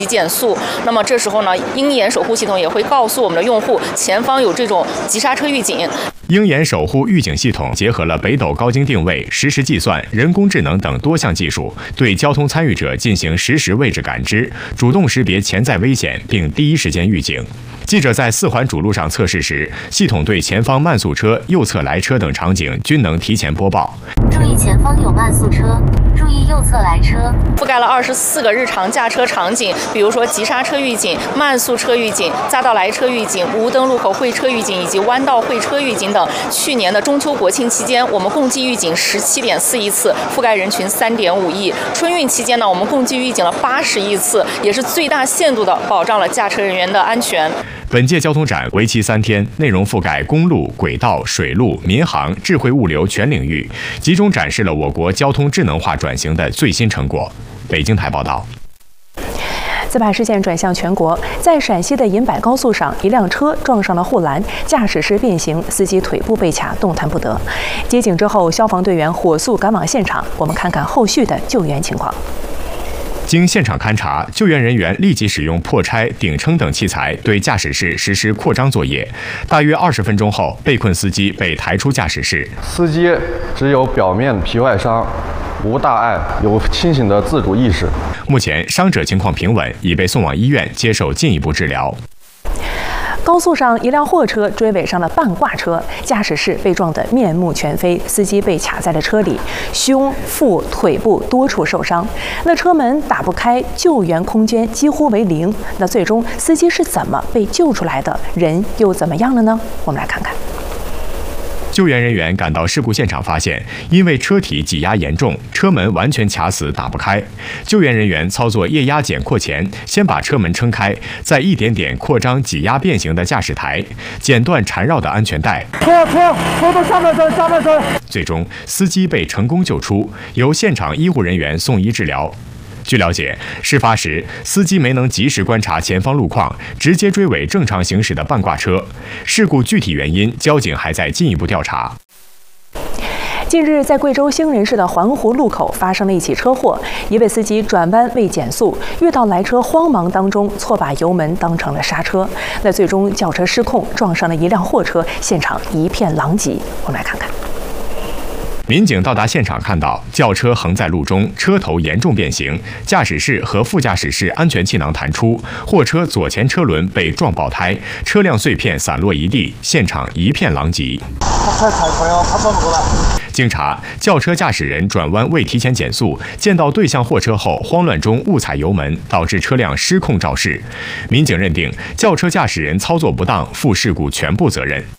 减速。那么这时候呢，鹰眼守护系统也会告诉我们的用户前方有这种急刹车预警。 鹰眼守护预警系统结合了北斗高精定位、实时计算、人工智能等多项技术，对交通参与者进行实时位置感知，主动识别潜在危险，并第一时间预警。记者在4环主路上测试时，系统对前方慢速车、右侧来车等场景均能提前播报。 注意前方有慢速车，注意右侧来车。 覆盖了24个日常驾车场景，比如说急刹车预警、慢速车预警、匝道来车预警、无灯路口会车预警以及弯道会车预警等。去年的中秋国庆期间，我们共计预警17.4亿次，覆盖人群3.5亿。春运期间呢，我们共计预警了80亿次，也是最大限度地保障了驾车人员的安全。 本届交通展为期3天，内容覆盖公路、轨道、水路、民航、智慧物流全领域，集中展示了我国交通智能化转型的最新成果。北京台报道。 再把视线转向全国，在陕西的银柏高速上，一辆车撞上了护栏，驾驶室变形，司机腿部被卡，动弹不得。接警之后，消防队员火速赶往现场。我们看看后续的救援情况。 经现场勘查，救援人员立即使用破拆、顶撑等器材对驾驶室实施扩张作业。大约20分钟后，被困司机被抬出驾驶室。 司机只有表面皮外伤，无大碍，有清醒的自主意识。 目前伤者情况平稳，已被送往医院接受进一步治疗。 高速上，一辆货车追尾上了半挂车，驾驶室被撞得面目全非，司机被卡在了车里，胸、腹、腿部多处受伤。那车门打不开，救援空间几乎为零。那最终司机是怎么被救出来的？人又怎么样了呢？我们来看看。 救援人员赶到事故现场，发现因为车体挤压严重，车门完全卡死，打不开。救援人员操作液压减扩钳，先把车门撑开，再一点点扩张挤压变形的驾驶台，剪断缠绕的安全带。 拖到下面走。 最终，司机被成功救出，由现场医护人员送医治疗。据了解，事发时司机没能及时观察前方路况，直接追尾正常行驶的半挂车。事故具体原因，交警还在进一步调查。 近日，在贵州兴仁市的环湖路口发生了一起车祸，一位司机转弯未减速，遇到来车慌忙当中，错把油门当成了刹车，那最终轿车失控撞上了一辆货车，现场一片狼藉。我们来看看。 民警到达现场，看到轿车横在路中，车头严重变形，驾驶室和副驾驶室安全气囊弹出，货车左前车轮被撞爆胎，车辆碎片散落一地，现场一片狼藉。 他撞不过来。 经查，轿车驾驶人转弯未提前减速，见到对向货车后，慌乱中误踩油门，导致车辆失控肇事。民警认定轿车驾驶人操作不当，负事故全部责任。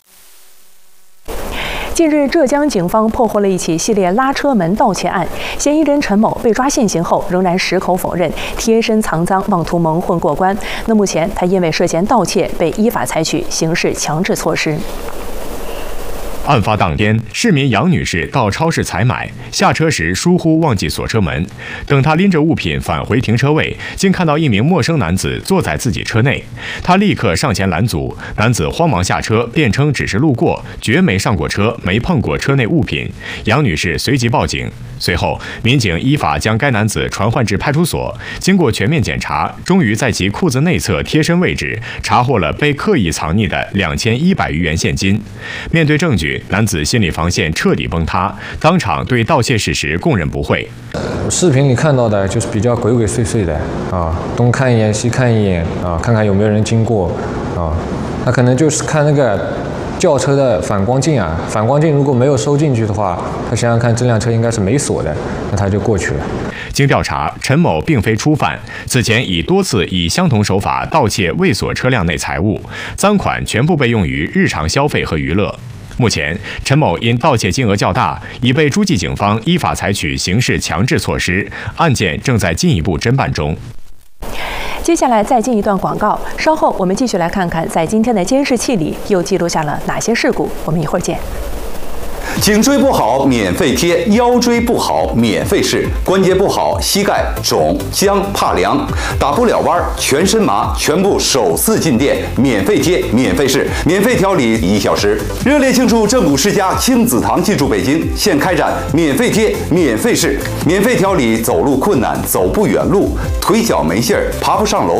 近日，浙江警方破获了一起系列拉车门盗窃案，嫌疑人陈某被抓现行后，仍然矢口否认，贴身藏赃，妄图蒙混过关。那目前，他因为涉嫌盗窃，被依法采取刑事强制措施。 案发当天，市民杨女士到超市采买，下车时疏忽忘记锁车门。等她拎着物品返回停车位，竟看到一名陌生男子坐在自己车内。她立刻上前拦阻，男子慌忙下车，辩称只是路过，绝没上过车，没碰过车内物品。杨女士随即报警。随后，民警依法将该男子传唤至派出所。经过全面检查，终于在其裤子内侧贴身位置查获了被刻意藏匿的2100余元现金。面对证据，男子心理防线彻底崩塌，当场对盗窃事实供认不讳。 视频里看到的就是比较鬼鬼祟祟的啊，东看一眼西看一眼啊，看看有没有人经过啊。他可能就是看那个轿车的反光镜啊，反光镜如果没有收进去的话，他想想看这辆车应该是没锁的，那他就过去了。 经调查，陈某并非初犯，此前已多次以相同手法盗窃未锁车辆内财物，赃款全部被用于日常消费和娱乐。目前，陈某因盗窃金额较大，已被诸暨警方依法采取刑事强制措施，案件正在进一步侦办中。 接下来再进一段广告，稍后我们继续来看看在今天的监视器里又记录下了哪些事故。我们一会儿见。 颈椎不好免费贴，腰椎不好免费试，关节不好膝盖肿僵怕凉，打不了弯全身麻，全部首次进店，免费贴免费试，免费调理1小时。热烈庆祝正骨世家亲子堂进驻北京，现开展免费贴免费试，免费调理走路困难、走不远路、腿脚没劲儿、爬不上楼、